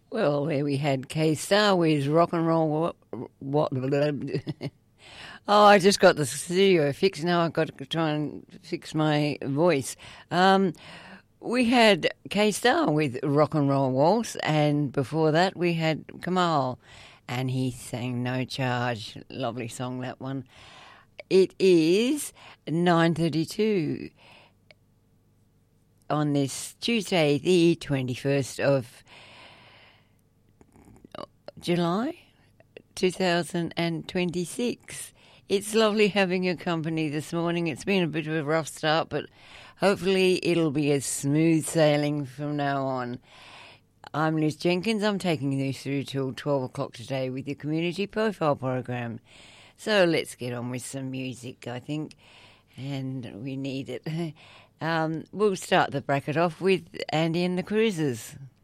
Well, there we had K-Star with Rock and Roll. What? Oh, I just got the studio fixed. Now I've got to try and fix my voice. We had K-Star with Rock and Roll Waltz, and before that we had Kamal, and he sang No Charge. Lovely song, that one. It is 9:32 on this Tuesday, the 21st of July 2026. It's lovely having your company this morning. It's been a bit of a rough start, but hopefully it'll be a smooth sailing from now on. I'm Liz Jenkins. I'm taking you through till 12 o'clock today with your community profile program. So let's get on with some music, I think, and we need it. We'll start the bracket off with Andy and the Cruisers.